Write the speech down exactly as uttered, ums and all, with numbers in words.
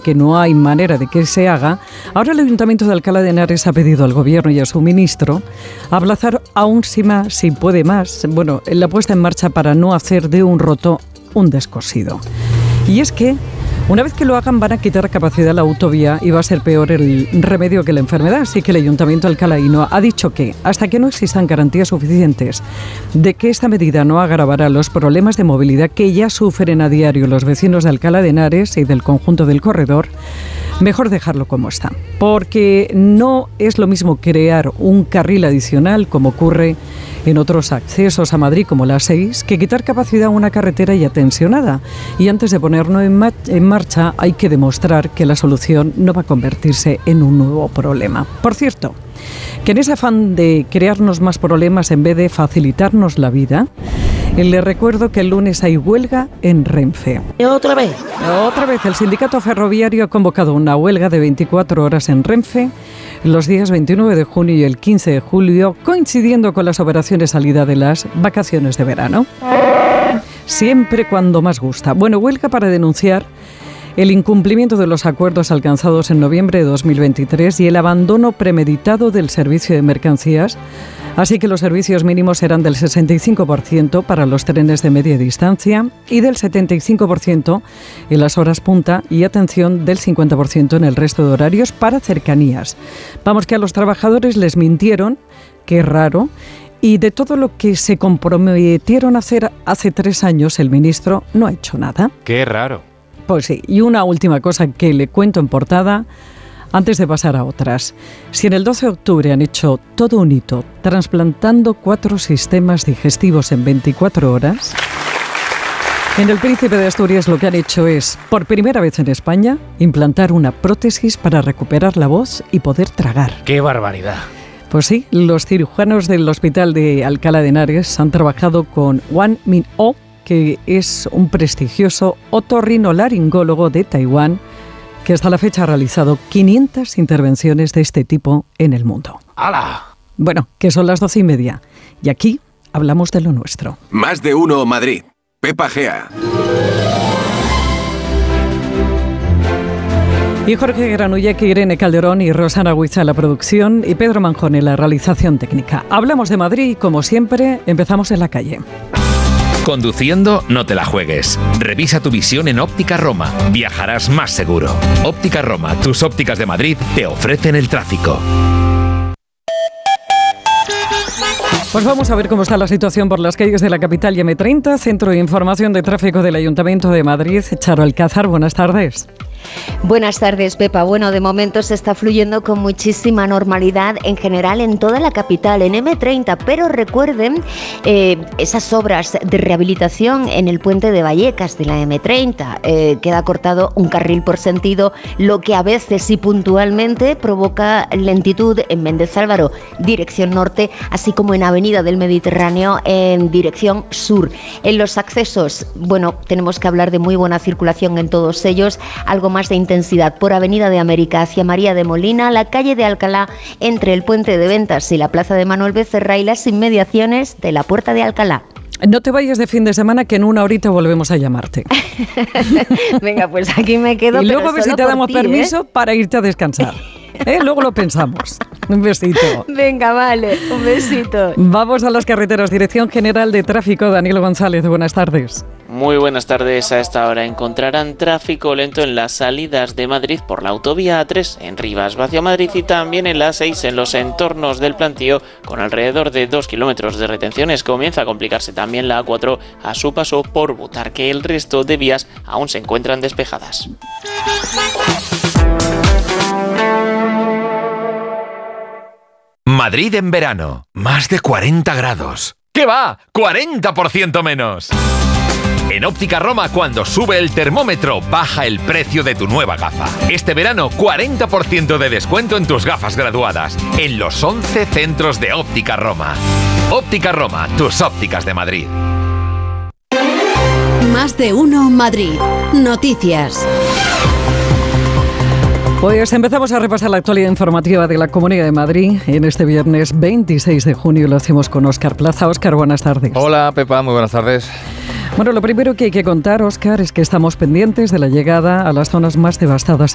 que no hay manera de que se haga, ahora el Ayuntamiento de Alcalá de Henares ha pedido al Gobierno y a su ministro aplazar aún si más, si puede más, bueno, la puesta en marcha para no hacer de un roto un descosido. Y es que una vez que lo hagan van a quitar capacidad a la autovía y va a ser peor el remedio que la enfermedad. Así que el Ayuntamiento alcalaíno ha dicho que hasta que no existan garantías suficientes de que esta medida no agravará los problemas de movilidad que ya sufren a diario los vecinos de Alcalá de Henares y del conjunto del corredor, mejor dejarlo como está. Porque no es lo mismo crear un carril adicional, como ocurre en otros accesos a Madrid como la A seis, que quitar capacidad a una carretera ya tensionada. Y antes de ponerlo en, ma- en marcha hay que demostrar que la solución no va a convertirse en un nuevo problema. Por cierto, que en ese afán de crearnos más problemas en vez de facilitarnos la vida, les recuerdo que el lunes hay huelga en Renfe. ¿Otra vez? Otra vez, el sindicato ferroviario ha convocado una huelga de veinticuatro horas en Renfe los días veintinueve de junio y el quince de julio, coincidiendo con las operaciones salida de las vacaciones de verano. Siempre cuando más gusta. Bueno, huelga para denunciar el incumplimiento de los acuerdos alcanzados en noviembre de dos mil veintitrés y el abandono premeditado del servicio de mercancías. Así que los servicios mínimos serán del sesenta y cinco por ciento para los trenes de media distancia y del setenta y cinco por ciento en las horas punta y, atención, del cincuenta por ciento en el resto de horarios para cercanías. Vamos, que a los trabajadores les mintieron, qué raro, y de todo lo que se comprometieron a hacer hace tres años el ministro no ha hecho nada. Qué raro. Pues sí, y una última cosa que le cuento en portada antes de pasar a otras. Si en el doce de octubre han hecho todo un hito, trasplantando cuatro sistemas digestivos en veinticuatro horas, en el Príncipe de Asturias lo que han hecho es, por primera vez en España, implantar una prótesis para recuperar la voz y poder tragar. ¡Qué barbaridad! Pues sí, los cirujanos del Hospital de Alcalá de Henares han trabajado con Wang Min-oh, que es un prestigioso otorrinolaringólogo de Taiwán, que hasta la fecha ha realizado quinientas intervenciones de este tipo en el mundo. ¡Hala! Bueno, que son las doce y media, y aquí hablamos de lo nuestro. Más de uno Madrid. Pepa Gea. Y Jorge Granulla, Irene Calderón y Rosana Huiza en la producción y Pedro Manjón en la realización técnica. Hablamos de Madrid y, como siempre, empezamos en la calle. Conduciendo, no te la juegues. Revisa tu visión en Óptica Roma. Viajarás más seguro. Óptica Roma, tus ópticas de Madrid, te ofrecen el tráfico. Pues vamos a ver cómo está la situación por las calles de la capital y eme treinta, Centro de Información de Tráfico del Ayuntamiento de Madrid. Charo Alcázar, buenas tardes. Buenas tardes, Pepa. Bueno, de momento se está fluyendo con muchísima normalidad en general en toda la capital, en eme treinta, pero recuerden eh, esas obras de rehabilitación en el puente de Vallecas de la eme treinta. Eh, queda cortado un carril por sentido, lo que a veces y puntualmente provoca lentitud en Méndez Álvaro, dirección norte, así como en Avenida del Mediterráneo en dirección sur. En los accesos, bueno, tenemos que hablar de muy buena circulación en todos ellos, algo más de intensidad por Avenida de América hacia María de Molina, la calle de Alcalá entre el Puente de Ventas y la Plaza de Manuel Becerra y las inmediaciones de la Puerta de Alcalá. No te vayas de fin de semana, que en una horita volvemos a llamarte. Venga, pues aquí me quedo. Y luego a ver si te damos ti, permiso ¿eh? para irte a descansar. ¿Eh? Luego lo pensamos. Un besito. Venga, vale, un besito. Vamos a las carreteras. Dirección General de Tráfico, Daniel González, buenas tardes. Muy buenas tardes. A esta hora encontrarán tráfico lento en las salidas de Madrid por la autovía A tres en Rivas hacia Madrid y también en la A seis en los entornos del Plantío con alrededor de dos kilómetros de retenciones. Comienza a complicarse también la A cuatro a su paso por Butarque. El resto de vías aún se encuentran despejadas. Madrid en verano, más de cuarenta grados. ¿Qué va? ¡cuarenta por ciento menos! En Óptica Roma, cuando sube el termómetro, baja el precio de tu nueva gafa. Este verano, cuarenta por ciento de descuento en tus gafas graduadas, en los once centros de Óptica Roma. Óptica Roma, tus ópticas de Madrid. Más de uno Madrid. Noticias. Pues empezamos a repasar la actualidad informativa de la Comunidad de Madrid en este viernes veintiséis de junio. Lo hacemos con Óscar Plaza. Óscar, buenas tardes. Hola, Pepa, muy buenas tardes. Bueno, lo primero que hay que contar, Óscar, es que estamos pendientes de la llegada a las zonas más devastadas